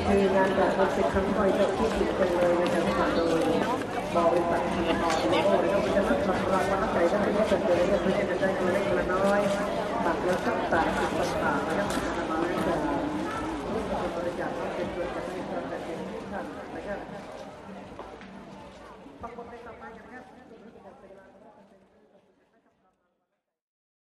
คืองานแบบเป็นครั้งบ่อยที่ติดกันเลยนะครับโดยบริษัททีมอโอ้นะครับจะรับรางวัลใจได้ไม่เกินเลยเพื่อจะได้คนเล็กคนน้อยบัตรแล้วก็ต่าง